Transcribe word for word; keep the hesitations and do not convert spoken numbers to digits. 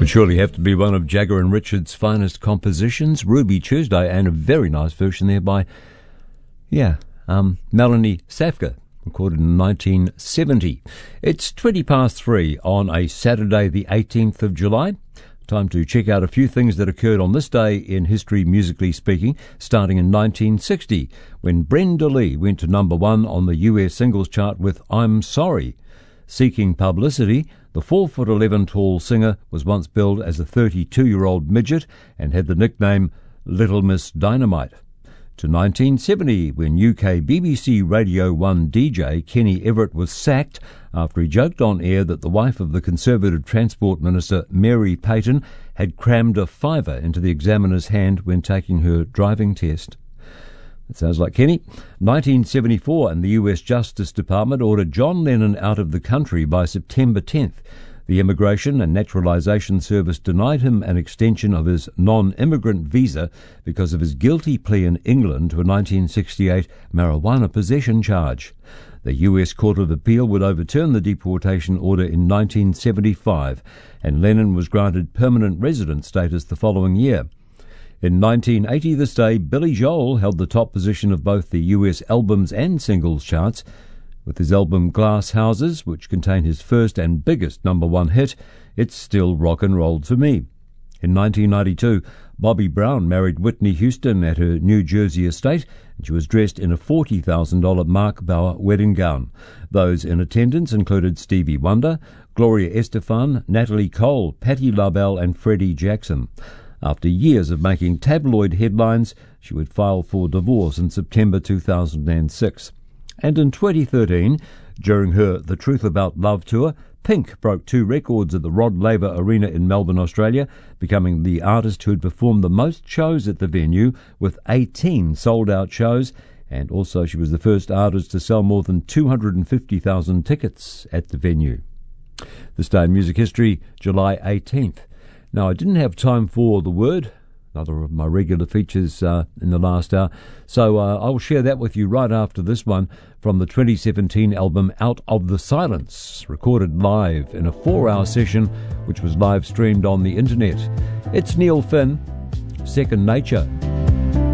surely have to be one of Jagger and Richard's finest compositions, Ruby Tuesday, and a very nice version there by, yeah, um, Melanie Safka, recorded in nineteen seventy. It's twenty past three on a Saturday, the eighteenth of July. Time to check out a few things that occurred on this day in history, musically speaking, starting in nineteen sixty, when Brenda Lee went to number one on the U S singles chart with I'm Sorry. Seeking publicity, the four foot eleven tall singer was once billed as a thirty-two-year-old midget and had the nickname Little Miss Dynamite. To nineteen seventy, when U K B B C Radio one D J Kenny Everett was sacked after he joked on air that the wife of the Conservative Transport Minister Mary Payton had crammed a fiver into the examiner's hand when taking her driving test. It sounds like Kenny. nineteen seventy-four, and the U S Justice Department ordered John Lennon out of the country by September tenth. The Immigration and Naturalisation Service denied him an extension of his non-immigrant visa because of his guilty plea in England to a nineteen sixty-eight marijuana possession charge. The U S Court of Appeal would overturn the deportation order in nineteen seventy-five, and Lennon was granted permanent resident status the following year. In nineteen eighty this day, Billy Joel held the top position of both the U S albums and singles charts, with his album Glass Houses, which contained his first and biggest number one hit, It's Still Rock and Roll to Me. In nineteen ninety-two, Bobby Brown married Whitney Houston at her New Jersey estate, and she was dressed in a forty thousand dollars Mark Bauer wedding gown. Those in attendance included Stevie Wonder, Gloria Estefan, Natalie Cole, Patti LaBelle and Freddie Jackson. After years of making tabloid headlines, she would file for divorce in September two thousand six. And in twenty thirteen, during her The Truth About Love tour, Pink broke two records at the Rod Laver Arena in Melbourne, Australia, becoming the artist who had performed the most shows at the venue with eighteen sold-out shows, and also she was the first artist to sell more than two hundred fifty thousand tickets at the venue. This day in music history, July eighteenth. Now, I didn't have time for the word, another of my regular features uh, in the last hour, so uh, I'll share that with you right after this one from the twenty seventeen album Out of the Silence, recorded live in a four-hour session which was live streamed on the internet. It's Neil Finn, Second Nature.